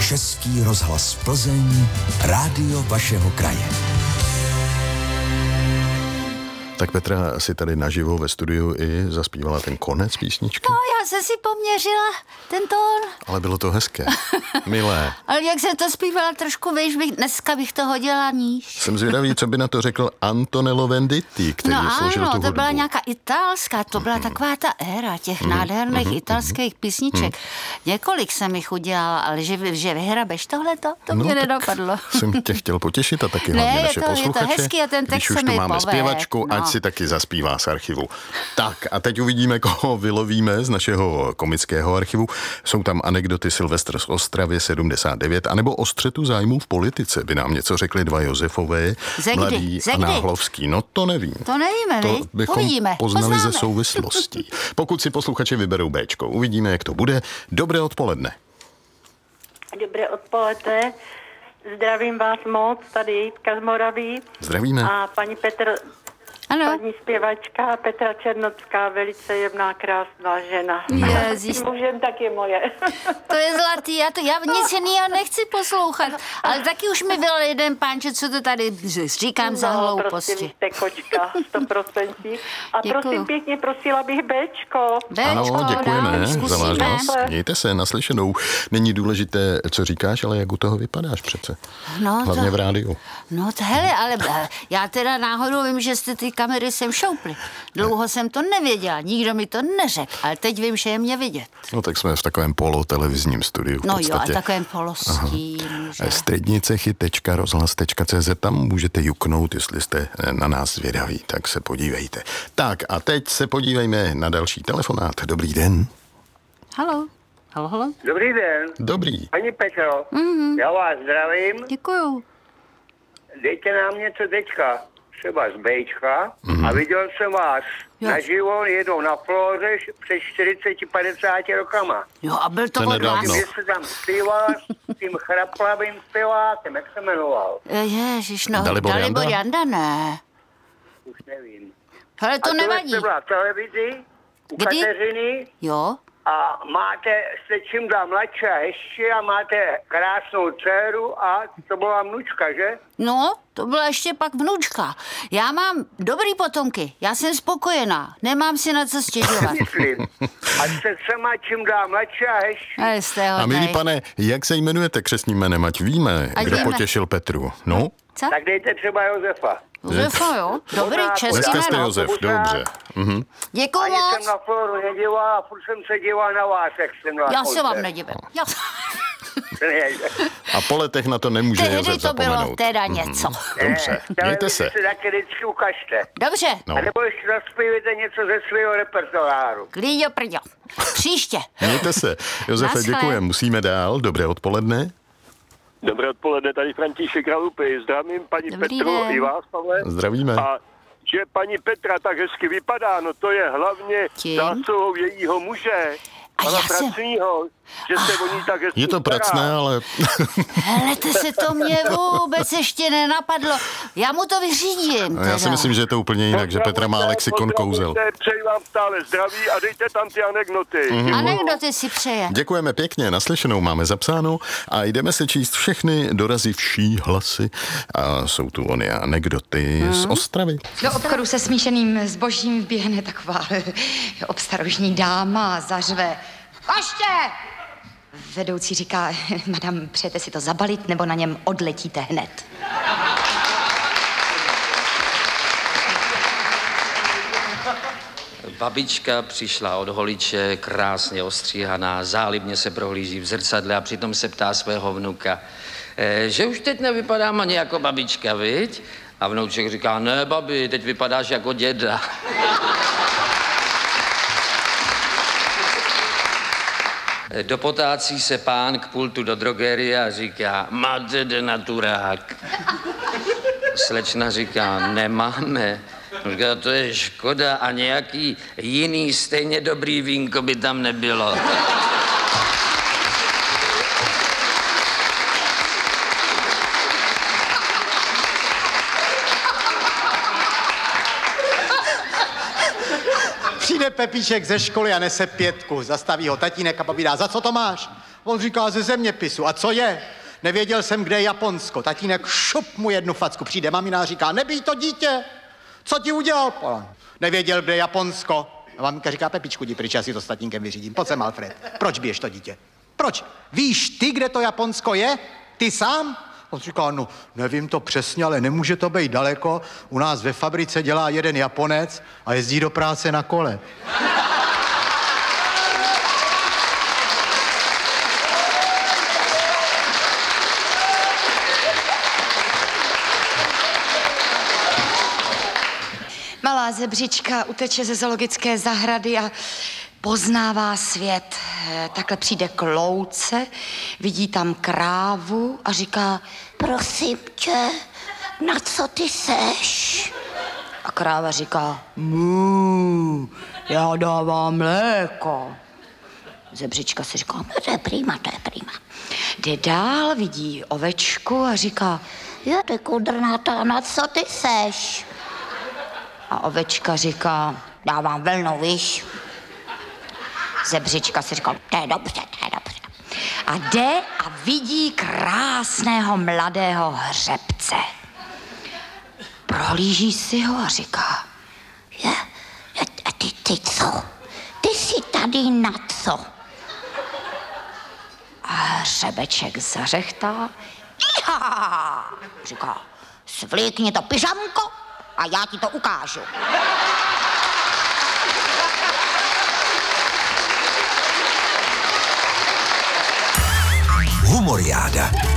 Český rozhlas Plzeň, rádio vašeho kraje. Tak Petra si tady naživo ve studiu i zaspívala ten konec písničky. No, já jsem si poměřila ten tón. Ale bylo to hezké, milé. Ale jak jsem to zpívala trošku, víš, dneska bych to hodila níž. Jsem zvědavý, co by na to řekl Antonello Venditti, který složil tu hudbu. To byla nějaká italská, to byla taková ta éra těch nádherných italských písniček. Několik jsem jich udělala, ale že vyhrabeš tohleto, to mě nedopadlo. Jsem tě chtěl potěšit a taky hlavně naše posluchače. Je to hezký a ten text když už se tu mi máme povede. Zpěvačku, ať si taky zaspívá z archivu. Tak a teď uvidíme, koho vylovíme z našeho komického archivu. Jsou tam anekdoty Silvestr z Ostravy 79, anebo o střetu zájmů v politice. By nám něco řekli dva Josefové, Mladý a Náhlovský. No to nevím. To nevíme, to bychom uvidíme. poznali ze souvislostí. Pokud si posluchači vyberou Bčko, uvidíme, jak to bude. Dobré odpoledne. Dobré odpoledne. Zdravím vás moc, tady Jitka z Moravy. Zdravíme. A paní paní zpěvačka Petra Černocká, velice jemná, krásná žena. Ježíš. Mužem taky moje. To je zlatý, já nic jiného nechci poslouchat. Ale taky už mi byl jeden pánče, co to tady říkám za hlouposti. Prostě vy jste kočka, 100%. A děkuju. Prosím pěkně, prosila bych Bčko. Ano, děkujeme za váš hlas. Mějte se, naslyšenou. Není důležité, co říkáš, ale jak u toho vypadáš přece. No, hlavně v rádiu. No hele, ale já teda náhodou vím, že jste ty kamery sem šoupli. Dlouho jsem to nevěděla, nikdo mi to neřekl, ale teď vím, že je mě vidět. No tak jsme v takovém polotelevizním studiu v podstatě. No jo, a takovém polostínu. střednicechy.rozhlas.cz, tam můžete juknout, jestli jste na nás zvědaví, tak se podívejte. Tak a teď se podívejme na další telefonát. Dobrý den. Haló. Halo. Dobrý den. Dobrý. Paní Petro, já vás zdravím. Děkuju. Dejte nám něco teďka, třeba z Bčka, a viděl jsem vás naživo jednou na Flóře před 40-50 rokama. Jo, a byl to nedávno. Že se tam zpíval s tím chraplavým zpěvákem, jak se jmenoval? Ježiš, no, Dalibor Janda, ne. Už nevím. Ale to nevadí. A to byla v televizi, u Kdy? Kateřiny. Jo. A jste čím dál mladší a hezčí a máte krásnou dceru a to byla vnučka, že? No, to byla ještě pak vnučka. Já mám dobrý potomky, já jsem spokojená, nemám si na co stěžovat. Myslím. A jste sama čím dál mladší a hezčí. A milý pane, jak se jmenujete křestním jménem, ať víme, kdo potěšil Petru? No? Co? Tak dejte třeba Josefa. Josefa, jo? Dobrý český Dneska jste jméno. Josef, dobře. Děkuju Ani moc. jsem na Floru nedíval a furt jsem se díval na vás, jak jsem na Já se vám nedivím. A po letech na to nemůže Tehdy Josef to zapomenout. bylo teda něco. Dobře, mějte se. Se taky vždycky ukažte. Dobře. No. A nebo ještě zaspívejte něco ze svého repertoáru. Klíďo prďo. Příště. Mějte se. Josefe, Naschle. děkujem. Musíme dál. Dobré odpoledne. Dobré odpoledne, tady František Ralupy. Zdravím paní Dobrý Petru den. i vás, Pavle. Zdravíme. A že paní Petra tak hezky vypadá, no to je hlavně Tím? zásluhou jejího muže, A pana já jsem- Pracního, že se o ní tak hezky Je to stará. pracné, ale Helete se, to mě vůbec ještě nenapadlo. Já mu to vyřídím. já si teda. myslím, že je to úplně jinak, že Petra má lexikon kouzel. Přeji vám stále zdraví a dejte tam ty anekdoty. Anekdoty si přeje. Děkujeme pěkně, naslyšenou máme zapsáno a jdeme se číst všechny dorazivší hlasy. A jsou tu ony anekdoty z Ostravy. Do obchodu se smíšeným zbožím vběhne taková obstarožní dáma a zařve: Koště! Vedoucí říká: Madam, přejete si to zabalit, nebo na něm odletíte hned? Babička přišla od holiče, krásně ostříhaná, zálibně se prohlíží v zrcadle a přitom se ptá svého vnuka, že už teď nevypadám ani jako babička, viď? A vnouček říká: ne, babi, teď vypadáš jako děda. Dopotácí se pán k pultu do drogerie a říká: máte denaturák? Slečna říká: nemáme. Říká: to je škoda a nějaký jiný stejně dobrý vínko by tam nebylo. Přijde Pepíček ze školy a nese 5. Zastaví ho tatínek a povídá: za co to máš? On říká ze zeměpisu. A co je? Nevěděl jsem, kde je Japonsko. Tatínek šup mu jednu facku. Přijde mamina a říká, nebij to dítě. Co ti udělal? Nevěděl, kde je Japonsko. A maminka říká, Pepičku, jdi pryč, já si to s tatínkem vyřídím. Pojď sem, Alfred. Proč biješ to dítě? Proč? Víš ty, kde to Japonsko je? Ty sám? On říká, no, nevím to přesně, ale nemůže to být daleko. U nás ve fabrice dělá jeden Japonec a jezdí do práce na kole. Malá zebřička uteče ze zoologické zahrady a poznává svět. Takhle přijde k louce, vidí tam krávu a říká, Prosím tě, na co ty seš? a kráva říká, já dávám mléko. Zebřička si říká, No to je prima, to je prima. jde dál, vidí ovečku a říká, Jo, ty kudrnatá, na co ty seš? a ovečka říká, dávám vlnu, víš. Zebřička si říká, to je dobře, to je dobře. A jde a vidí krásného mladého hřebce. Prohlíží si ho a říká, A ty co? Ty jsi tady na co? a hřebeček zařechtá, Iha! Říká, svlíkni to pyžamko a já ti to ukážu. Humoriáda.